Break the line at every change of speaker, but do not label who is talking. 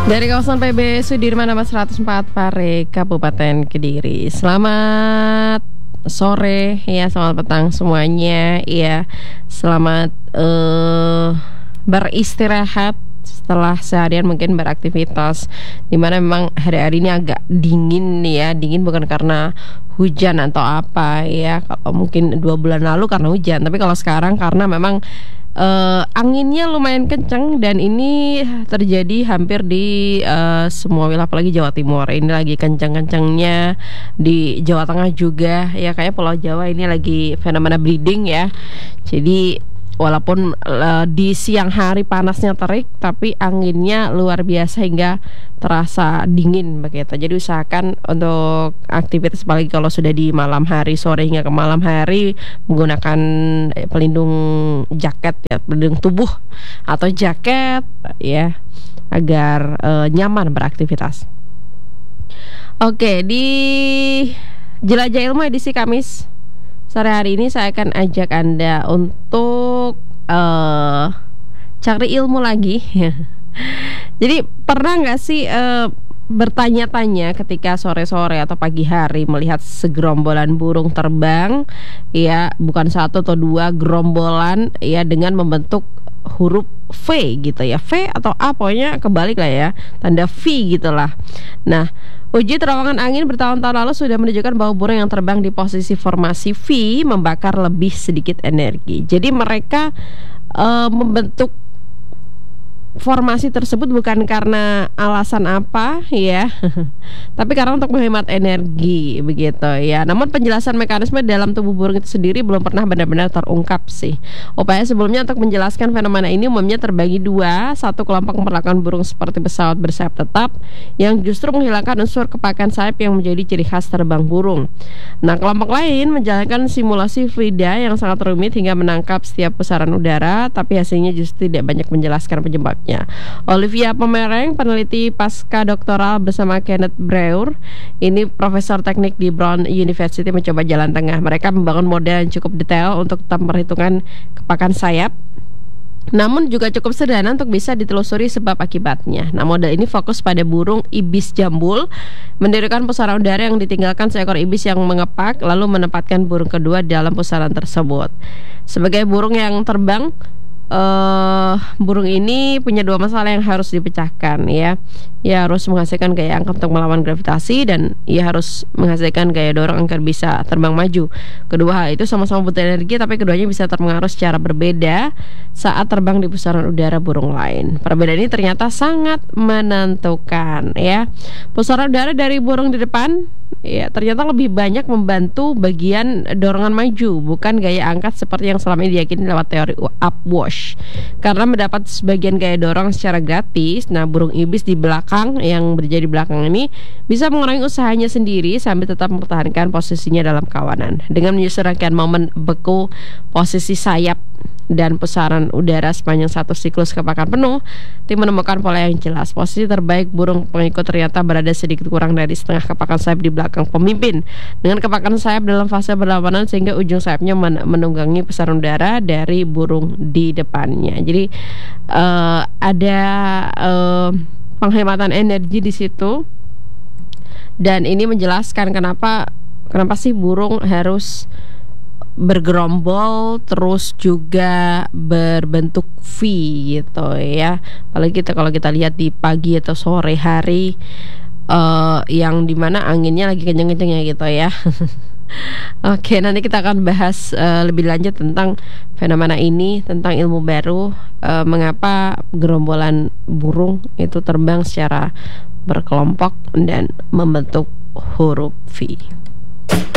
Dari kawasan PB Sudirman nomor 104 Pare, Kabupaten Kediri. Selamat sore ya, selamat petang semuanya ya. Selamat beristirahat setelah seharian mungkin beraktivitas, dimana memang hari-hari ini agak dingin ya. Dingin bukan karena hujan atau apa ya, kalau mungkin 2 bulan lalu karena hujan, tapi kalau sekarang karena memang anginnya lumayan kenceng. Dan ini terjadi hampir di semua wilayah, apalagi Jawa Timur. Ini lagi kenceng-kencengnya di Jawa Tengah juga ya, kayak Pulau Jawa ini lagi fenomena bleeding ya. Jadi walaupun di siang hari panasnya terik, tapi anginnya luar biasa hingga terasa dingin begitu. Jadi usahakan untuk aktivitas, apalagi kalau sudah di malam hari, sore hingga ke malam hari, menggunakan pelindung jaket ya, pelindung tubuh atau jaket ya, agar nyaman beraktivitas. Oke, di Jelajah Ilmu edisi Kamis sore hari ini saya akan ajak Anda untuk cari ilmu lagi. Jadi pernah nggak sih bertanya-tanya ketika sore-sore atau pagi hari melihat segerombolan burung terbang ya, bukan satu atau dua, gerombolan ya, dengan membentuk huruf V gitu ya, V atau A, pokoknya kebalik lah ya, tanda V gitulah. Nah, uji terowongan angin bertahun-tahun lalu sudah menunjukkan bahwa burung yang terbang di posisi formasi V membakar lebih sedikit energi. Jadi mereka membentuk formasi tersebut bukan karena alasan apa ya, tapi karena untuk menghemat energi begitu ya. Namun penjelasan mekanisme dalam tubuh burung itu sendiri belum pernah benar-benar terungkap sih. Upaya sebelumnya untuk menjelaskan fenomena ini umumnya terbagi dua. Satu, kelompok memperlakukan burung seperti pesawat bersayap tetap yang justru menghilangkan unsur kepakan sayap yang menjadi ciri khas terbang burung. Nah, kelompok lain menjalankan simulasi FIDA yang sangat rumit hingga menangkap setiap pusaran udara, tapi hasilnya justru tidak banyak menjelaskan penyebabnya. Olivia Pomereng, peneliti pasca doktoral bersama Kenneth Breuer, ini profesor teknik di Brown University, mencoba jalan tengah. Mereka membangun model yang cukup detail untuk tetap memperhitungkan kepakan sayap, namun juga cukup sederhana untuk bisa ditelusuri sebab akibatnya. Nah, model ini fokus pada burung ibis jambul, mendirikan pusaran udara yang ditinggalkan seekor ibis yang mengepak, lalu menempatkan burung kedua dalam pusaran tersebut. Sebagai burung yang terbang, burung ini punya dua masalah yang harus dipecahkan ya. Ia harus menghasilkan gaya angkat untuk melawan gravitasi, dan ia harus menghasilkan gaya dorong agar bisa terbang maju. Kedua hal itu sama-sama butuh energi, tapi keduanya bisa terpengaruh secara berbeda saat terbang di pusaran udara burung lain. Perbedaan ini ternyata sangat menentukan ya. Pusaran udara dari burung di depan ya ternyata lebih banyak membantu bagian dorongan maju, bukan gaya angkat seperti yang selama ini diyakini lewat teori upwash. Karena mendapat sebagian gaya dorong secara gratis, nah burung ibis di belakang, yang berada di belakang ini, bisa mengurangi usahanya sendiri sambil tetap mempertahankan posisinya dalam kawanan. Dengan menyesuaikan momen beku posisi sayap dan pusaran udara sepanjang satu siklus kepakan penuh, tim menemukan pola yang jelas. Posisi terbaik burung pengikut ternyata berada sedikit kurang dari setengah kepakan sayap di belakang pemimpin, dengan kepakan sayap dalam fase berlawanan, sehingga ujung sayapnya menunggangi pusaran udara dari burung di depannya. Jadi ada penghematan energi di situ, dan ini menjelaskan kenapa sih burung harus bergerombol terus juga berbentuk V gitu ya. Apalagi kalau kita lihat di pagi atau sore hari, yang dimana anginnya lagi kenceng-kencengnya gitu ya. Oke, nanti kita akan bahas lebih lanjut tentang fenomena ini, tentang ilmu baru, mengapa gerombolan burung itu terbang secara berkelompok dan membentuk huruf V.